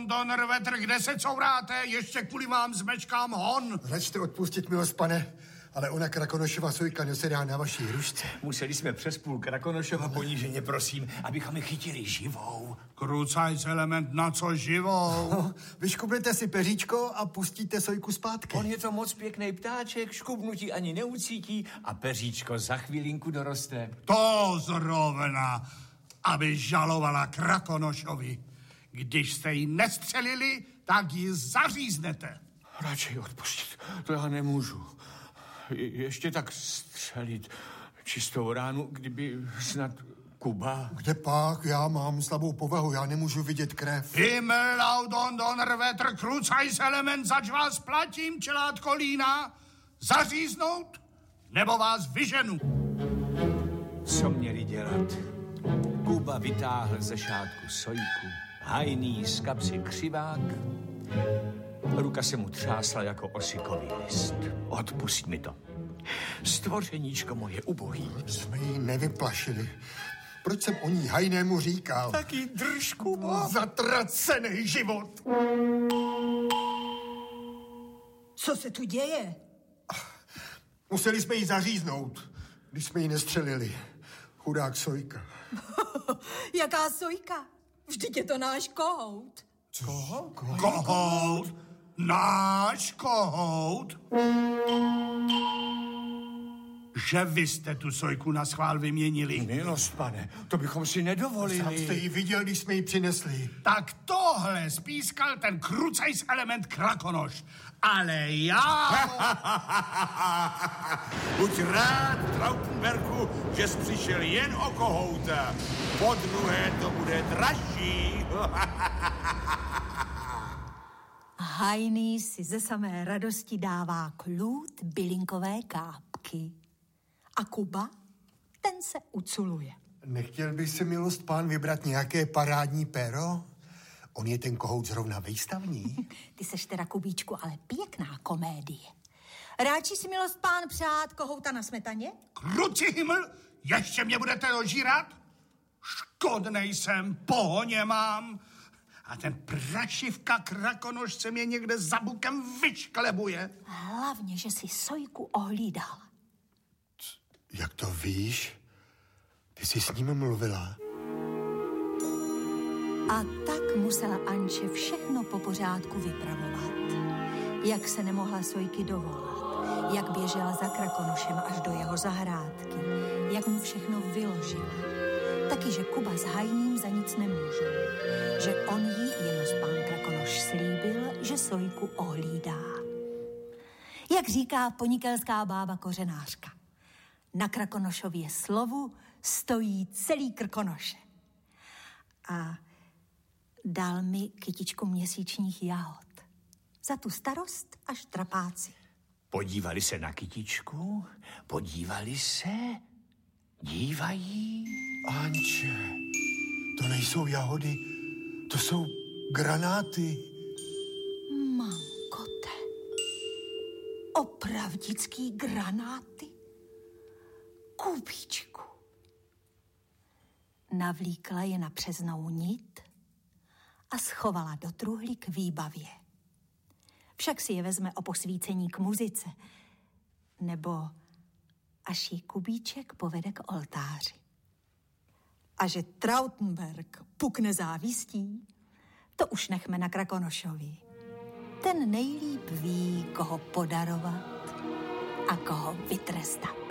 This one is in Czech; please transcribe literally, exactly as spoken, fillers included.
Don Rvetr, kde se couráte? Ještě kvůli vám zmečkám hon. Račte odpustit, milost pane, ale ona Krakonošova sojka nesedá na vaší hrušce. Museli jsme přes půl Krakonošova poníženě, prosím, abychom je chytili živou. Krucajc element, na co živou? No, vyškubnete si peříčko a pustíte sojku zpátky. On je to moc pěkný ptáček, škubnutí ani neucítí a peříčko za chvilinku doroste. To zrovna, aby žalovala Krakonošovi. Když jste ji nestřelili, tak ji zaříznete. Radši odpustit, to já nemůžu. Je, ještě tak střelit čistou ránu, kdyby snad Kuba... Kde pak? Já mám slabou povahu, já nemůžu vidět krev. Himmel, Don Don Rvetr, krucajs element, zač vás platím, čelátko lína. Zaříznout, nebo vás vyženu. Co měli dělat? Kuba vytáhl ze šátku sojku, hajný z kapsy křivák. Ruka se mu třásla jako osikový list. Odpusť mi to. Stvořeníčko moje ubohý. Jsme ji nevyplašili. Proč jsem o ní hajnému říkal? Taky drž, Kubo. Zatracený život. Co se tu děje? Museli jsme ji zaříznout, když jsme ji nestřelili. Chudák sojka. Jaká sojka? Vždyť je to náš kohout. Co? Kohout? Náš kohout? Že vy jste tu sojku na schvál vyměnili. Milost, pane, to bychom si nedovolili. Sám jste ji viděl, když jsme ji přinesli. Tak tohle spískal ten krucajs element Krakonoš. Ale já... Buď rád, Trautenbergu, že jsi přišel jen o kohouta. Po druhé to bude dražší. Hajný si ze samé radosti dává klút bylinkové kápky. A Kuba, ten se uculuje. Nechtěl by si, milost pán, vybrat nějaké parádní pero? On je ten kohout zrovna výstavní. Ty seš teda, Kubíčku, ale pěkná komédie. Ráči si, milost pán, přát kohouta na smetaně? Kruci himmel, ještě mě budete dožírat? Škodnej jsem, pohoně mám. A ten prašivka Krakonoš se mě někde za bukem vyšklebuje. Hlavně, že si sojku ohlídal. Jak to víš? Ty jsi s ním mluvila. A tak musela Anče všechno po pořádku vypravovat. Jak se nemohla sojky dovolat, jak běžela za Krakonošem až do jeho zahrádky, jak mu všechno vyložila. Taky, že Kuba s Hajným za nic nemůžou. Že on jí, jenost pán Krakonoš, slíbil, že sojku ohlídá. Jak říká ponikelská bába kořenářka. Na Krakonošově slovu stojí celý Krkonoše. A dal mi kytičku měsíčních jahod. Za tu starost až trapáci. Podívali se na kytičku, podívali se, dívají. Anče, to nejsou jahody, to jsou granáty. Mankote, opravdický granáty? Kubíčku. Navlíkla je na přeznou nit a schovala do truhly k výbavě. Však si je vezme o posvícení k muzice, nebo až jí Kubíček povede k oltáři. A že Trautenberg pukne závistí, to už nechme na Krakonošovi. Ten nejlíp ví, koho podarovat a koho vytrestat.